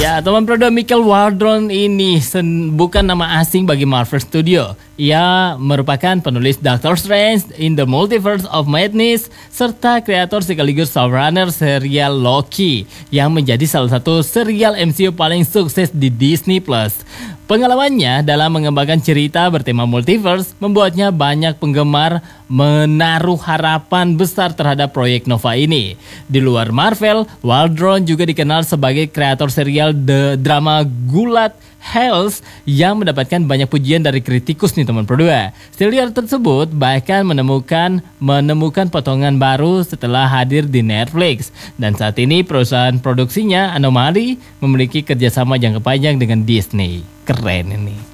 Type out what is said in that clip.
Ya, teman produk Michael Waldron ini bukan nama asing bagi Marvel Studio. Ia merupakan penulis Doctor Strange in the Multiverse of Madness serta kreator sekaligus showrunner serial Loki yang menjadi salah satu serial MCU paling sukses di Disney+. Pengalamannya dalam mengembangkan cerita bertema multiverse membuatnya banyak penggemar menaruh harapan besar terhadap proyek Nova ini. Di luar Marvel, Waldron juga dikenal sebagai kreator serial drama gulat Hells yang mendapatkan banyak pujian dari kritikus nih teman berdua. Serial tersebut bahkan menemukan potongan baru setelah hadir di Netflix. Dan saat ini perusahaan produksinya Anomaly memiliki kerjasama jangka panjang dengan Disney. Keren ini.